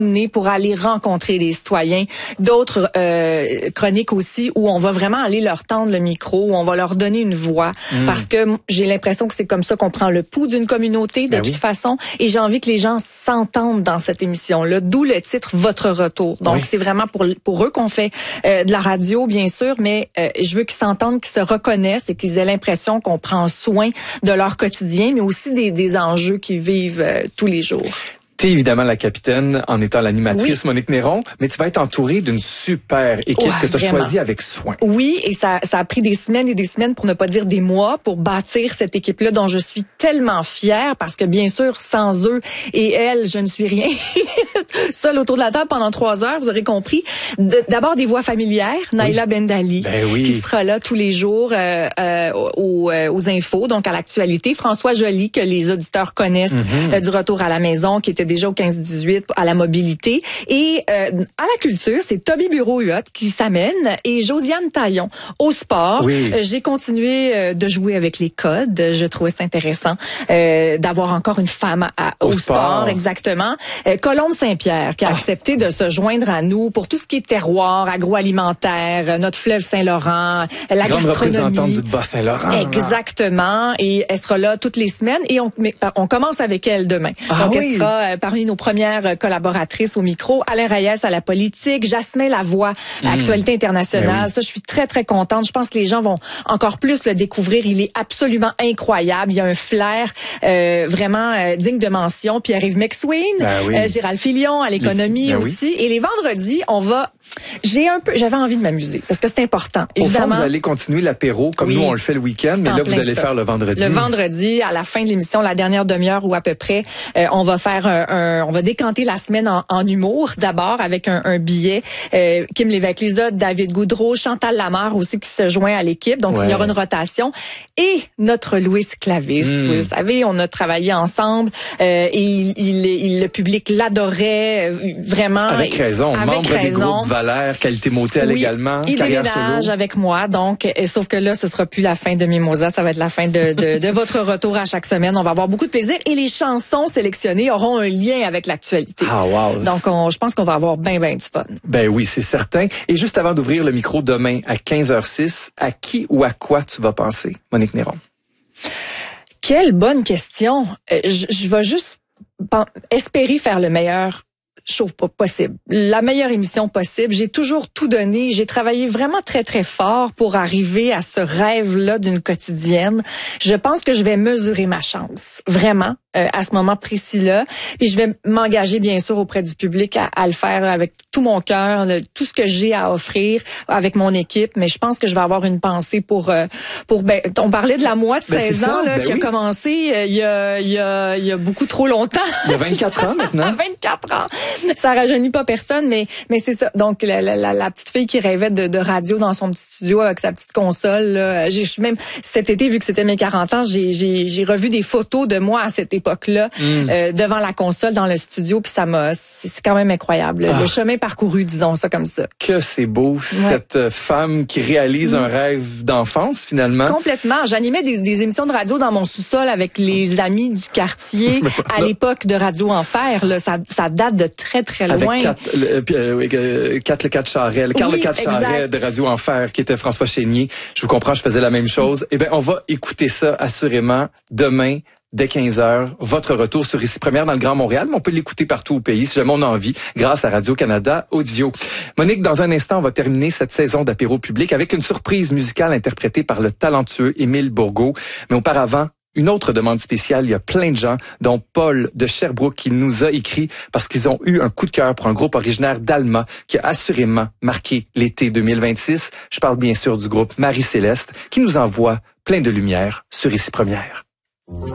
pour aller rencontrer les citoyens. D'autres chroniques aussi où on va vraiment aller leur tendre le micro, où on va leur donner une voix. Parce que j'ai l'impression que c'est comme ça qu'on prend le pouls d'une communauté de toute façon. Et j'ai envie que les gens s'entendent dans cette émission-là. D'où le titre « Votre retour ». Donc, c'est vraiment pour eux qu'on fait de la radio, bien sûr, mais je veux qu'ils s'entendent, qu'ils se reconnaissent et qu'ils aient l'impression qu'on prend soin de leur quotidien, mais aussi des enjeux qu'ils vivent tous les jours. T'es évidemment la capitaine en étant l'animatrice, Monique Néron, mais tu vas être entourée d'une super équipe que tu as choisie avec soin. Oui, et ça a pris des semaines et des semaines, pour ne pas dire des mois, pour bâtir cette équipe-là dont je suis tellement fière parce que bien sûr, sans eux et elle, je ne suis rien. Seule autour de la table pendant 3 heures, vous aurez compris. D'abord des voix familières, Naïla Bendali, qui sera là tous les jours aux infos, donc à l'actualité. François Joly, que les auditeurs connaissent du Retour à la maison, qui était déjà au 15-18 à la mobilité. Et à la culture, c'est Toby Bureau-Huot qui s'amène et Josiane Taillon au sport. J'ai continué de jouer avec les codes. Je trouvais ça intéressant d'avoir encore une femme au sport. Exactement. Colombe Saint-Pierre qui a accepté de se joindre à nous pour tout ce qui est terroir, agroalimentaire, notre fleuve Saint-Laurent, la grande gastronomie. Représentante du Bas-Saint-Laurent. Exactement. Et elle sera là toutes les semaines et on commence avec elle demain. Donc elle sera parmi nos premières collaboratrices au micro. Alain Reyes à la politique, Jasmin Lavoie à Actualité internationale. Ça, je suis très, très contente. Je pense que les gens vont encore plus le découvrir. Il est absolument incroyable. Il y a un flair vraiment digne de mention. Pierre-Yves McSween, Gérald Filion à l'économie aussi. Et les vendredis, j'avais envie de m'amuser parce que c'est important. Évidemment. Au fond, vous allez continuer l'apéro comme nous on le fait le week-end, mais là vous allez faire le vendredi. Le vendredi, à la fin de l'émission, la dernière demi-heure ou à peu près, on va faire on va décanter la semaine en humour d'abord avec un billet. Kim Lévesque-Lizotte, David Goudreau, Chantal Lamarre aussi qui se joint à l'équipe. Donc il y aura une rotation. Et notre Louis Clavis, vous savez, on a travaillé ensemble et le public l'adorait vraiment. Avec raison, membre des groupes Valère, Qualité Motel également, il carrière déménage solo. avec moi, donc sauf que là, ce sera plus la fin de Mimosa, ça va être la fin de votre retour à chaque semaine. On va avoir beaucoup de plaisir et les chansons sélectionnées auront un lien avec l'actualité. Ah wow. Donc je pense qu'on va avoir bien du fun. Ben oui, c'est certain. Et juste avant d'ouvrir le micro demain à 15h06, à qui ou à quoi tu vas penser, Monique Néron? Quelle bonne question. Je vais juste espérer faire le meilleur show possible, la meilleure émission possible. J'ai toujours tout donné. J'ai travaillé vraiment très, très fort pour arriver à ce rêve-là d'une quotidienne. Je pense que je vais mesurer ma chance, vraiment, à ce moment précis-là. Puis je vais m'engager, bien sûr, auprès du public à le faire avec tout mon cœur, tout ce que j'ai à offrir avec mon équipe. Mais je pense que je vais avoir une pensée pour on parlait de la moi de 16 ans qui a commencé il y a beaucoup trop longtemps. Il y a 24 ans maintenant. 24 ans. Ça rajeunit pas personne, mais c'est ça. Donc la petite fille qui rêvait de radio dans son petit studio avec sa petite console. Là, même cet été, vu que c'était mes 40 ans, j'ai revu des photos de moi à cette époque-là devant la console dans le studio, puis c'est quand même incroyable. Le chemin parcouru, disons ça comme ça. Que c'est beau, cette femme qui réalise un rêve d'enfance finalement. Complètement. J'animais des émissions de radio dans mon sous-sol avec les amis du quartier à l'époque de Radio Enfer. Là, ça date de très, très loin. Avec Carl Le Charret de Radio Enfer, qui était François Chénier. Je vous comprends, je faisais la même chose. Eh bien, on va écouter ça assurément demain, dès 15h, votre retour sur Ici Première dans le Grand Montréal, mais on peut l'écouter partout au pays si jamais on a envie, grâce à Radio-Canada Audio. Monique, dans un instant, on va terminer cette saison d'apéro public avec une surprise musicale interprétée par le talentueux Émile Bourgault. Mais auparavant, une autre demande spéciale, il y a plein de gens, dont Paul de Sherbrooke, qui nous a écrit parce qu'ils ont eu un coup de cœur pour un groupe originaire d'Alma qui a assurément marqué l'été 2026. Je parle bien sûr du groupe Marie-Céleste qui nous envoie plein de lumière sur Ici Première.